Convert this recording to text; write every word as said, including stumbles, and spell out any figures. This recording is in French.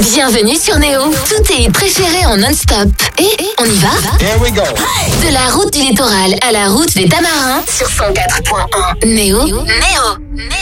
Bienvenue sur Néo. Tous tes hits préférés en non-stop. Et on y va? Here we go. De la route du littoral à la route des Tamarins sur cent quatre point un. Néo. Néo. Néo.